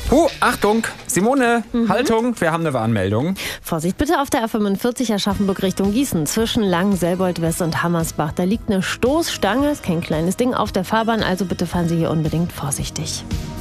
Achtung, Simone, Haltung, wir haben eine Warnmeldung. Vorsicht bitte auf der A45 Aschaffenburg Richtung Gießen. Zwischen Lang, Selbold West und Hammersbach. Da liegt eine Stoßstange, ist kein kleines Ding, auf der Fahrbahn. Also bitte fahren Sie hier unbedingt vorsichtig.